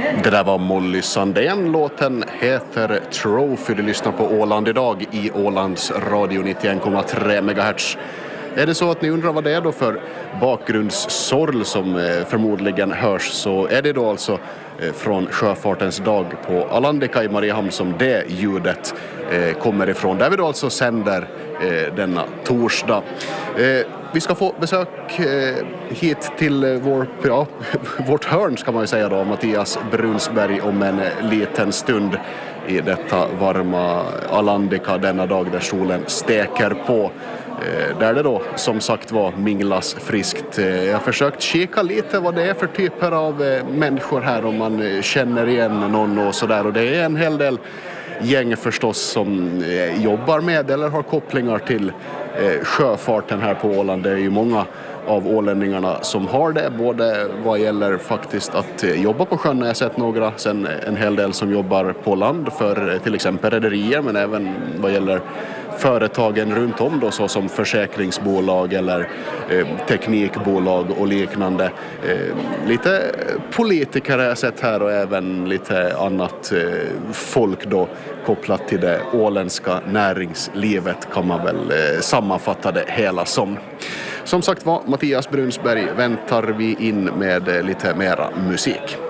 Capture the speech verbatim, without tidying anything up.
Det där var Molly Sandén. Låten heter Trophy. Du lyssnar på Åland idag i Ålands radio nittioen komma tre megahertz. Är det så att ni undrar vad det är då för bakgrundssorl som förmodligen hörs, så är det då alltså från sjöfartens dag på Alandika i Mariehamn som det ljudet kommer ifrån. Där vi då alltså sänder denna torsdag. Vi ska få besök hit till vår, ja, vårt hörn ska man ju säga då, Mattias Brunsberg, om en liten stund i detta varma Alandika denna dag där solen steker på. Där det då som sagt var minglas friskt. Jag har försökt kika lite vad det är för typer av människor här, om man känner igen någon och sådär. Och det är en hel del gäng förstås som jobbar med eller har kopplingar till sjöfarten här på Åland. Det är ju många av ålänningarna som har det, både vad gäller faktiskt att jobba på sjön. Jag har sett några, sen en hel del som jobbar på land för till exempel rederier, men även vad gäller företagen runt om då, så som försäkringsbolag eller eh, teknikbolag och liknande. Eh, lite politiker har jag sett här och även lite annat eh, folk då kopplat till det åländska näringslivet, kan man väl eh, sammanfatta det hela som. Som sagt var, Mattias Brunsberg väntar vi in med eh, lite mera musik.